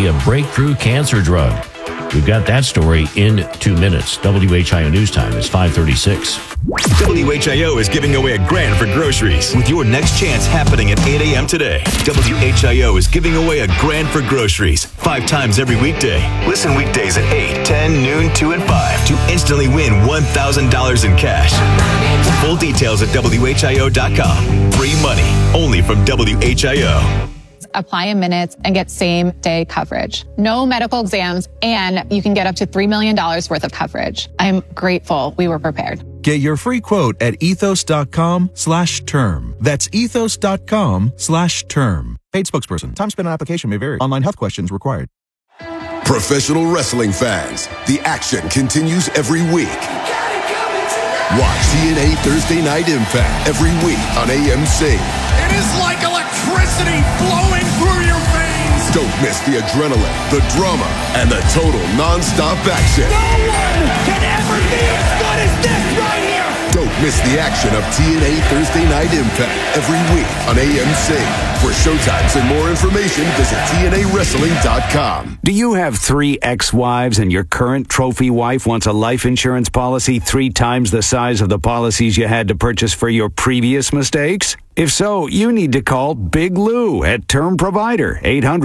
be a breakthrough cancer drug. We've got that story in 2 minutes. WHIO News Time is 5:36. WHIO is giving away $1,000 for groceries with your next chance happening at 8 a.m. today. WHIO is giving away $1,000 for groceries 5 times every weekday. Listen weekdays at 8, 10, noon, 2, and 5 to instantly win $1,000 in cash. Full details at WHIO.com. Free money only from WHIO. Apply in minutes and get same-day coverage. No medical exams, and you can get up to $3 million worth of coverage. I'm grateful we were prepared. Get your free quote at ethos.com/term. That's ethos.com/term. Paid spokesperson. Time spent on application may vary. Online health questions required. Professional wrestling fans, the action continues every week. Watch TNA Thursday Night Impact every week on AMC. It is like electricity flowing through your veins. Don't miss the adrenaline, the drama, and the total non-stop action. No one can ever be as good as this right here. Don't miss the action of TNA Thursday Night Impact every week on AMC. For showtimes and more information, visit TNAWrestling.com. Do you have 3 ex-wives and your current trophy wife wants a life insurance policy 3 times the size of the policies you had to purchase for your previous mistakes? If so, you need to call Big Lou at Term Provider,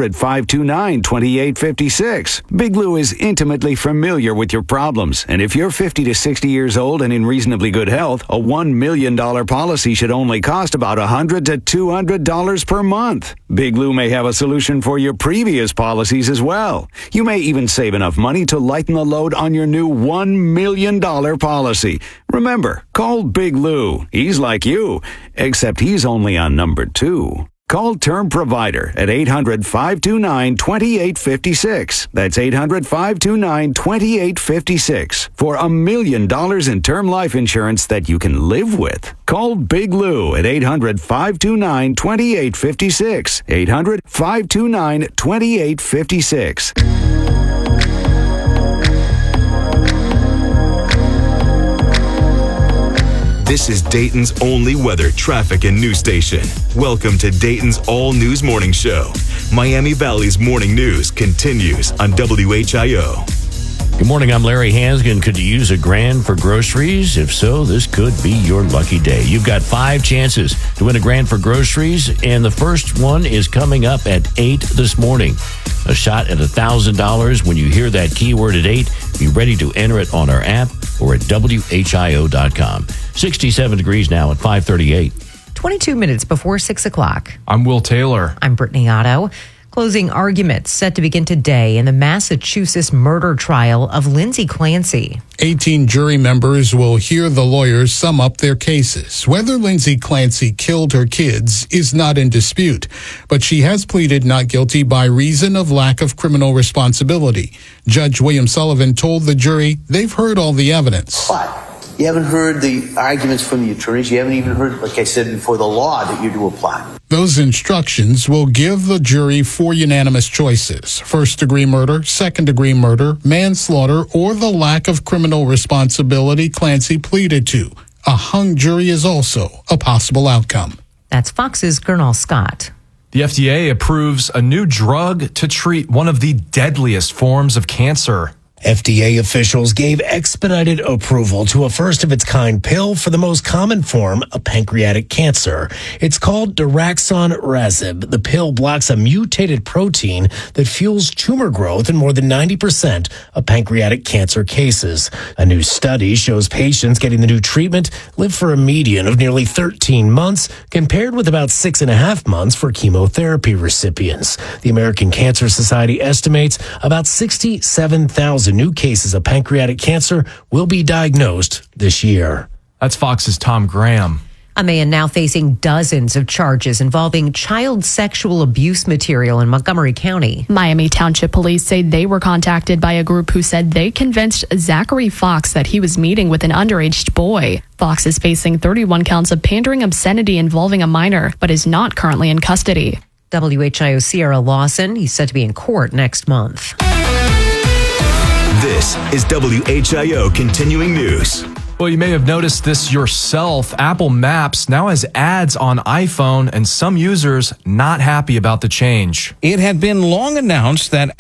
800-529-2856. Big Lou is intimately familiar with your problems, and if you're 50 to 60 years old and in reasonably good health, a $1 million policy should only cost about $100 to $200 per month. Big Lou may have a solution for your previous policies as well. You may even save enough money to lighten the load on your new $1 million policy. Remember, call Big Lou. He's like you, except he's only on number 2. Call Term Provider at 800-529-2856. That's 800-529-2856 for $1 million in term life insurance that you can live with. Call Big Lou at 800-529-2856. 800-529-2856. This is Dayton's only weather, traffic, and news station. Welcome to Dayton's All News Morning Show. Miami Valley's morning news continues on WHIO. Good morning, I'm Larry Hansgen. Could you use $1,000 for groceries? If so, this could be your lucky day. You've got 5 chances to win $1,000 for groceries, and the first one is coming up at 8 this morning. A shot at $1,000 when you hear that keyword at 8. Be ready to enter it on our app or at WHIO.com. 67 degrees now at 5:38. 22 minutes before 6 o'clock. I'm Will Taylor. I'm Brittany Otto. Closing arguments set to begin today in the Massachusetts murder trial of Lindsay Clancy. 18 jury members will hear the lawyers sum up their cases. Whether Lindsay Clancy killed her kids is not in dispute, but she has pleaded not guilty by reason of lack of criminal responsibility. Judge William Sullivan told the jury they've heard all the evidence. But you haven't heard the arguments from the attorneys. You haven't even heard, like I said before, the law that you're to apply. Those instructions will give the jury 4 unanimous choices: first-degree murder, second-degree murder, manslaughter, or the lack of criminal responsibility Clancy pleaded to. A hung jury is also a possible outcome. That's Fox's Gernal Scott. The FDA approves a new drug to treat one of the deadliest forms of cancer. FDA officials gave expedited approval to a first-of-its-kind pill for the most common form of pancreatic cancer. It's called daraxonrasib. The pill blocks a mutated protein that fuels tumor growth in more than 90% of pancreatic cancer cases. A new study shows patients getting the new treatment live for a median of nearly 13 months, compared with about 6.5 months for chemotherapy recipients. The American Cancer Society estimates about 67,000 new cases of pancreatic cancer will be diagnosed this year. That's Fox's Tom Graham. A man now facing dozens of charges involving child sexual abuse material in Montgomery County. Miami Township Police say they were contacted by a group who said they convinced Zachary Fox that he was meeting with an underage boy. Fox is facing 31 counts of pandering obscenity involving a minor, but is not currently in custody. WHIO Sierra Lawson, he's set to be in court next month. This is WHIO Continuing News. Well, you may have noticed this yourself. Apple Maps now has ads on iPhone, and some users not happy about the change. It had been long announced that